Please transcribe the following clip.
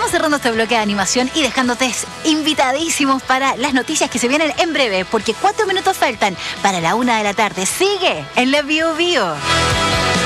Vamos cerrando este bloque de animación y dejándote invitadísimos para las noticias que se vienen en breve, porque 4 minutos faltan para la 1 de la tarde. Sigue en la Bio Bio.